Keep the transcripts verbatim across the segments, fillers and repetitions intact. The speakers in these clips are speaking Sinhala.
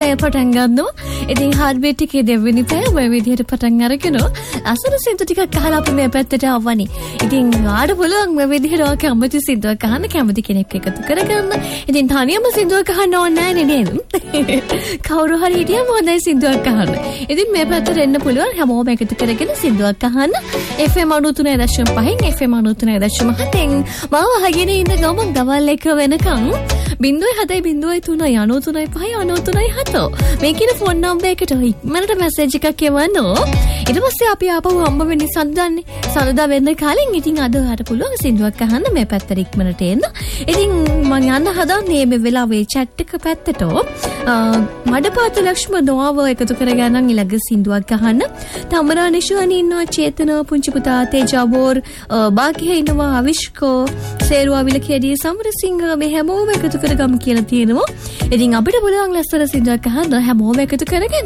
පැය පටන් ගන්නවා. ඉතින් හાર્ට් බීට් එකේ දෙවෙනි පැය ඔය විදිහට පටන් අරගෙන අසන සින්දු ටිකක් අහලා අපි මේ පැත්තට ආවනේ. ඉතින් ආඩ පුළුවන් මේ විදිහට ඔය කැමති සින්දුවක් අහන්න කැමති කෙනෙක් එකතු කරගන්න. ඉතින් තනියම සින්දුවක් අහන්න ඕනේ නැහැ නේද? කවුරු හරි හිටියම හොඳයි සින්දුවක් අහන්න. ඉතින් මේ පැත්තට එන්න පුළුවන් හැමෝම එකතු කරගෙන සින්දුවක් අහන්න. F M ninety three point five F M ninety three point seven මාව අහගෙන ඉන්න ගමන් දවල් එක වෙනකන් බිංදුවයි හතයි බිංදුවයි තුනයි අනූ තුනයි පහයි අනූ තුනයි හතෝ මේ කියන ෆෝන් නම්බර් එකට ඉක්මනට මැසේජ් එකක් එවන්නෝ. ඊට පස්සේ අපි ආපහු හම්බ වෙන්නේ සඳන්නේ සඳදා වෙන්න කලින්. ඉතින් අද හට පුළුවන් සින්දුවක් අහන්න මේ පැත්තට ඉක්මනට එන්න. ඉතින් මම යන්න හදන්නේ මේ වෙලාවේ chat එක පැත්තට මඩපාත ලක්ෂ්ම නොව එකතු කරගන්න ඊළඟ සින්දුවක් අහන්න. තමරා නිෂානි ඉන්නවා, චේතන පුංචි පුතා, තේජාබෝර් බාකිය ඉන්නවා, අවිෂ්කෝ සේරුවා විලකේදී සමරසිංහ මේ හැමෝම එකතු කරගමු කියලා තියෙනවා. ඉතින් අපිට පුළුවන් ලස්සන සින්දුවක් අහන්න හැමෝම එකතු කරගෙන.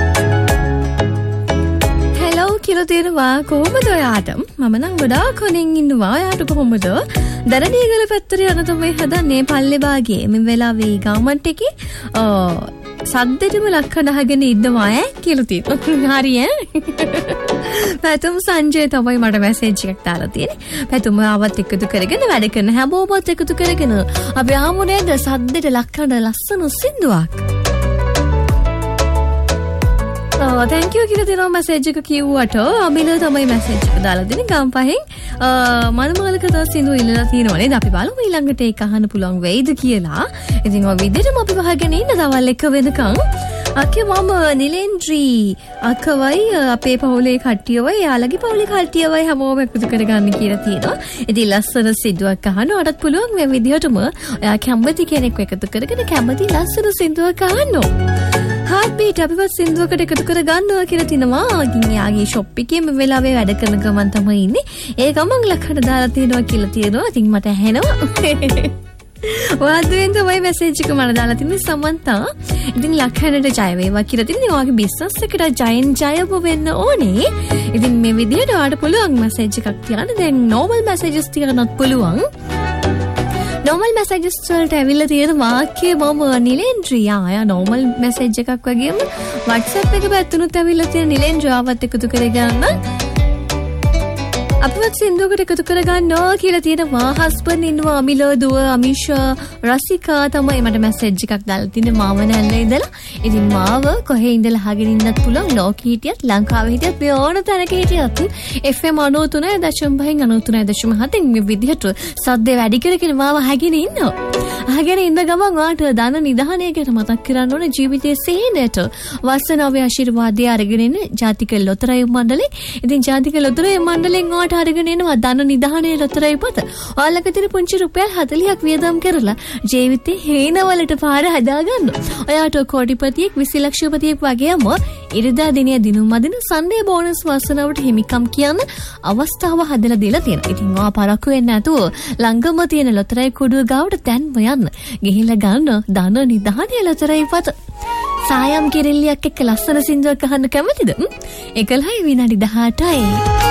හෙලෝ කියලා තියෙනවා කොහොමද ඔයාට? මම නම් ගොඩාක් හොනින් ඉන්නවා. ඔයාට කොහොමද? දරණීගල පැත්තට යන තමයි හදන්නේ පල්ලේ භාගයේ. මේ වෙලාවේ ගාමන්ට් එකේ සද්දෙටම ලක්කන අහගෙන ඉන්නවා ඈ කියලා තියෙනවා. හරි ඈ. පැතුම් සංජය තමයි මට මැසේජ් එකක් දාලා තියෙන්නේ. පැතුම ආවත් එකතු කරගෙන වැඩ කරන හැමෝමත් එකතු කරගෙන අපි ආමු නේද සද්දෙට ලක්කන ලස්සන සින්දුවක්. Oh, thank you කියලා දෙනවා මැසේජ් එක කිව්වට. අමිල තමයි මැසේජ් එක දාලා දෙන්නේ ගම් පහෙන්. මනමාලක දා සින්දු ඉල්ලලා තියෙනවා නේද? අපි බලමු ඊළඟට ඒක අහන්න පුළුවන් වෙයිද කියලා. ඉතින් ඔය විදිහටම අපි වහගෙන ඉන්න දවල් එක වෙනකන්. අක්කේ මම නිලෙන්ද්‍රී අක්කවයි අපේ පවුලේ කට්ටියවයි යාළගේ පවුලේ කට්ටියවයි හැමෝම එකතු කරගන්න කියලා තියෙනවා. ඉතින් ලස්සන සින්දුවක් අහන්න ඔයාලට පුළුවන් මේ විදිහටම ඔයා කැමති කෙනෙක් එකතු කරගෙන කැමති ලස්සන සින්දුවක් අහන්න. හાર્ට් බීට් අපිවත් සින්දුවකට එකතු කරගන්නවා කියලා තිනවා. ඉතින් යාගේ ෂොප් එකේ මේ වෙලාවේ වැඩ කරන ගමන් තමයි ඉන්නේ. ඒ ගමන් ලක්කට දාලා තියෙනවා කියලා තියෙනවා. ඉතින් මට ඇහෙනවා. ඔයාලෙන් තමයි මැසේජ් එක මම දාලා තින්නේ සමන්තා. ඉතින් ලක්ෂණයට ජය වේවා කියලා තින්නේ. ඔයාගේ බිස්නස් එකට ජයෙන් ජයව වෙන්න ඕනේ. ඉතින් මේ විදිහට ඔයාලට පුළුවන් මැසේජ් එකක් තියන්න. දැන් normal messages තියන්නත් පුළුවන්. normal messages වලට ඇවිල්ලා තියෙන වාක්‍ය මම නිලෙන්ද්‍රී ආය normal message එකක් වගේම WhatsApp එක පැත්තනොත් ඇවිල්ලා තියෙන නිලෙන්ද්‍රී ආවත් එකතු කරගන්න. අපිවත් සින්දුවකට එකතු කරගන්නවා කියලා තියෙනවා. හස්බන්ඩ් ඉන්නවා, අමිල දුව අමිෂා රසිකා තමයි මට මැසේජ් එකක් දාලා තින්නේ මාව නැල්ලේ ඉඳලා. ඉතින් මාව කොහේ ඉඳලා අහගෙන ඉන්නත් පුළුවන්. ලෝකෙ හිටියත් ලංකාවේ හිටියත් මේ ඕන තැනක හිටියත් F M ninety three point five ninety three point seven මේ විදිහට සද්දේ වැඩි කරගෙන මාව අහගෙන ඉන්නවා. අහගෙන ඉන්න ගමන් වාට ධන නිධානයකට මතක් කරන්න ඕනේ ජීවිතයේ සේනයට වස්සනාවේ ආශිර්වාදය අරගෙන ඉන්න ජාතික ලොතරැයි මණ්ඩලේ. ඉතින් ජාතික ලොතරැයි මණ්ඩලෙන් වාට අරගෙන එනවා ධන නිධානයේ ලොතරැයි පොත. ඔයාලක තියෙන පුංචි රුපියල් fortyක් වියදම් කරලා ජීවිතේ හේනවලට පාර හදාගන්න. ඔයාට කෝටිපතියෙක් විසි ලක්ෂපතියෙක් වගේම ඉරිදා දිනේ දිනුම් අදින සන්ඩේ බෝනස් වස්සනාවට හිමිකම් කියන අවස්ථාව හදලා දීලා තියෙනවා. ඉතින් ඔයා පරක්කු වෙන්නේ නැතුව ළඟම තියෙන ලොතරැයි කුඩුව ගාවට දැන්ම යන්න. ගිහිල්ලා ගන්න ධන නිධානයේ ලොතරැයි පොත. සායම් කිරිල්ලියක් එක්ක ලස්සන සින්දුවක් අහන්න කැමතිද? එකලයි විනාඩි දහඅටයි.